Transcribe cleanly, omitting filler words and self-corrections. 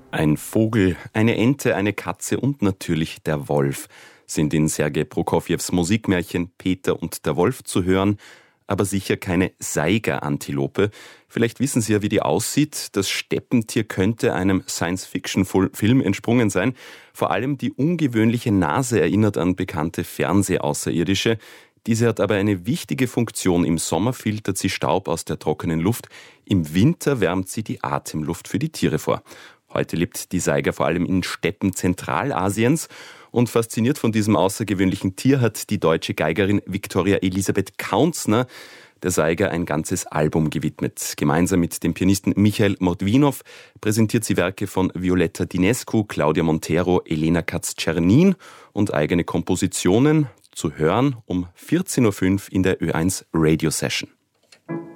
Ein Vogel, eine Ente, eine Katze und natürlich der Wolf sind in Sergei Prokofjews Musikmärchen Peter und der Wolf zu hören, aber sicher keine Saiga-Antilope. Vielleicht wissen Sie ja, wie die aussieht. Das Steppentier könnte einem Science-Fiction-Film entsprungen sein. Vor allem die ungewöhnliche Nase erinnert an bekannte Fernsehaußerirdische. Diese hat aber eine wichtige Funktion. Im Sommer filtert sie Staub aus der trockenen Luft. Im Winter wärmt sie die Atemluft für die Tiere vor. Heute lebt die Saiga vor allem in Steppen Zentralasiens. Und fasziniert von diesem außergewöhnlichen Tier hat die deutsche Geigerin Viktoria Elisabeth Kaunsner der Saiga ein ganzes Album gewidmet. Gemeinsam mit dem Pianisten Michael Mordwinow präsentiert sie Werke von Violetta Dinescu, Claudia Montero, Elena Katz-Czernin und eigene Kompositionen zu hören um 14.05 Uhr in der Ö1 Radio Session.